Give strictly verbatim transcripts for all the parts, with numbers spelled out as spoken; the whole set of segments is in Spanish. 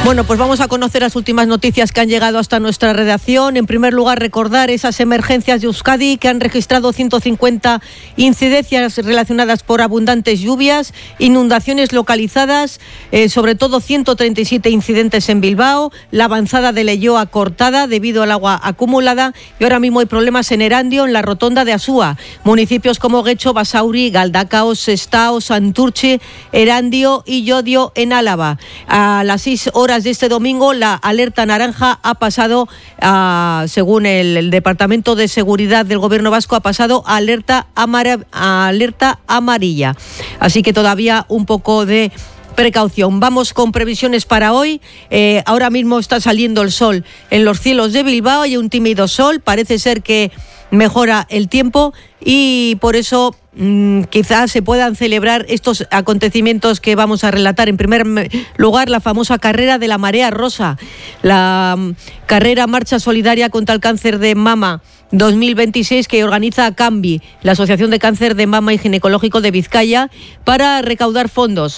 Bueno, pues vamos a conocer las últimas noticias que han llegado hasta nuestra redacción. En primer lugar, recordar esas emergencias de Euskadi que han registrado ciento cincuenta incidencias relacionadas por abundantes lluvias, inundaciones localizadas, eh, sobre todo ciento treinta y siete incidentes en Bilbao, la avanzada de Leioa cortada debido al agua acumulada y ahora mismo hay problemas en Erandio, en la rotonda de Asúa. Municipios como Guecho, Basauri, Galdakao, Sestao, Santurce, Erandio y Llodio en Álava. A las seis horas de este domingo, la alerta naranja ha pasado, a, según el, el Departamento de Seguridad del Gobierno Vasco, ha pasado a alerta, amara, a alerta amarilla. Así que todavía un poco de precaución. Vamos con previsiones para hoy. Eh, ahora mismo está saliendo el sol en los cielos de Bilbao, hay un tímido sol, parece ser que mejora el tiempo y por eso mmm, quizás se puedan celebrar estos acontecimientos que vamos a relatar. En primer lugar, la famosa carrera de la Marea Rosa, la um, carrera Marcha Solidaria contra el Cáncer de Mama dos mil veintiséis que organiza CAMBI, la Asociación de Cáncer de Mama y Ginecológico de Vizcaya, para recaudar fondos.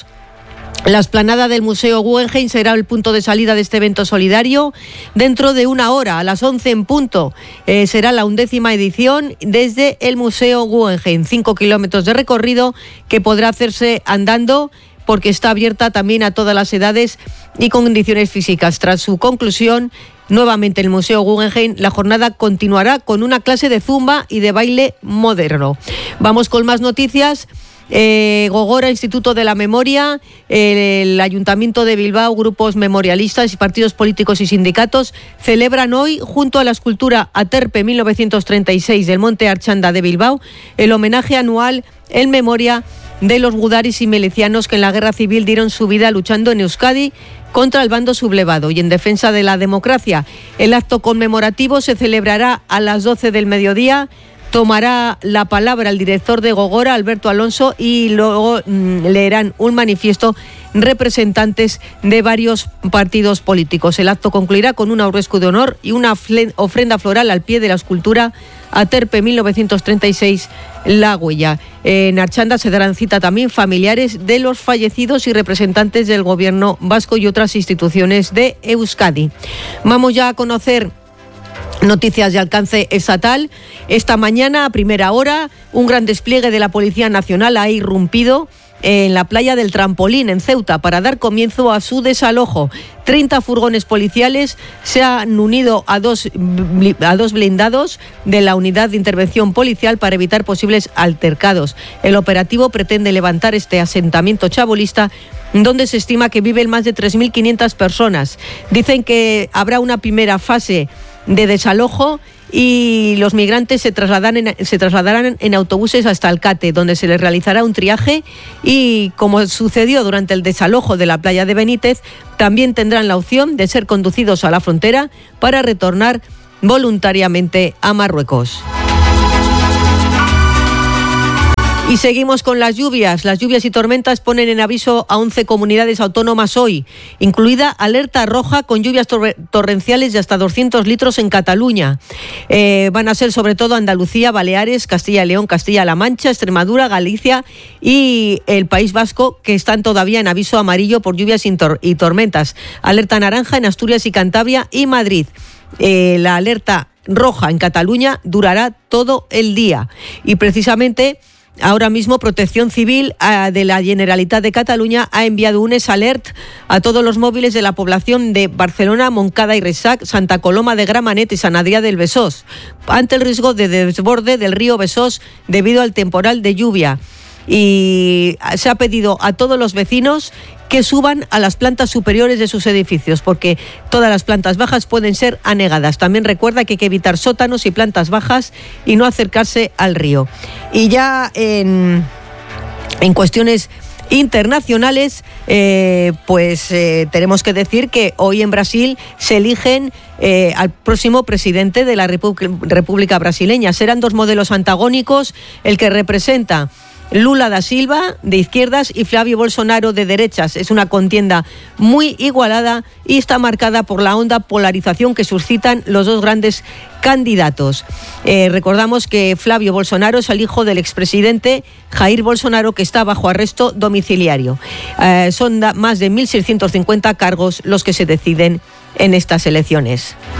La explanada del Museo Guggenheim será el punto de salida de este evento solidario. Dentro de una hora, a las once en punto, eh, será la undécima edición desde el Museo Guggenheim. Cinco kilómetros de recorrido que podrá hacerse andando porque está abierta también a todas las edades y condiciones físicas. Tras su conclusión, nuevamente el Museo Guggenheim, la jornada continuará con una clase de zumba y de baile moderno. Vamos con más noticias. Eh, Gogora, Instituto de la Memoria, eh, el Ayuntamiento de Bilbao, grupos memorialistas y partidos políticos y sindicatos celebran hoy, junto a la escultura Aterpe mil novecientos treinta y seis del Monte Archanda de Bilbao, el homenaje anual en memoria de los gudaris y milicianos que en la guerra civil dieron su vida luchando en Euskadi contra el bando sublevado y en defensa de la democracia. El acto conmemorativo se celebrará a las doce del mediodía. Tomará la palabra el director de Gogora, Alberto Alonso, y luego mmm, leerán un manifiesto representantes de varios partidos políticos. El acto concluirá con un aurrescu de honor y una ofrenda floral al pie de la escultura Aterpe mil novecientos treinta y seis, La Huella. En Archanda se darán cita también familiares de los fallecidos y representantes del gobierno vasco y otras instituciones de Euskadi. Vamos ya a conocer noticias de alcance estatal. Esta mañana, a primera hora, un gran despliegue de la Policía Nacional ha irrumpido en la playa del Trampolín, en Ceuta, para dar comienzo a su desalojo. treinta furgones policiales se han unido a dos, a dos blindados de la Unidad de Intervención Policial para evitar posibles altercados. El operativo pretende levantar este asentamiento chabolista, donde se estima que viven más de tres mil quinientas personas. Dicen que habrá una primera fase de desalojo y los migrantes se trasladarán en, se trasladarán en autobuses hasta Alcate, donde se les realizará un triaje y, como sucedió durante el desalojo de la playa de Benítez, también tendrán la opción de ser conducidos a la frontera para retornar voluntariamente a Marruecos. Y seguimos con las lluvias. Las lluvias y tormentas ponen en aviso a once comunidades autónomas hoy, incluida alerta roja con lluvias tor- torrenciales de hasta doscientos litros en Cataluña. Eh, van a ser sobre todo Andalucía, Baleares, Castilla y León, Castilla-La Mancha, Extremadura, Galicia y el País Vasco, que están todavía en aviso amarillo por lluvias y, tor- y tormentas. Alerta naranja en Asturias y Cantabria y Madrid. Eh, la alerta roja en Cataluña durará todo el día y precisamente ahora mismo Protección Civil uh, de la Generalitat de Cataluña ha enviado un S-Alert a todos los móviles de la población de Barcelona, Montcada y Reixac, Santa Coloma de Gramenet y Sant Adrià del Besós, ante el riesgo de desborde del río Besós debido al temporal de lluvia. Y se ha pedido a todos los vecinos que suban a las plantas superiores de sus edificios, porque todas las plantas bajas pueden ser anegadas. También recuerda que hay que evitar sótanos y plantas bajas y no acercarse al río. Y ya en, en cuestiones internacionales, eh, pues eh, tenemos que decir que hoy en Brasil se eligen eh, al próximo presidente de la Repu- República Brasileña. Serán dos modelos antagónicos, el que representa Lula da Silva de izquierdas y Flavio Bolsonaro de derechas. Es una contienda muy igualada y está marcada por la honda polarización que suscitan los dos grandes candidatos. Eh, recordamos que Flavio Bolsonaro es el hijo del expresidente Jair Bolsonaro, que está bajo arresto domiciliario. Eh, son da, más de mil seiscientos cincuenta cargos los que se deciden en estas elecciones.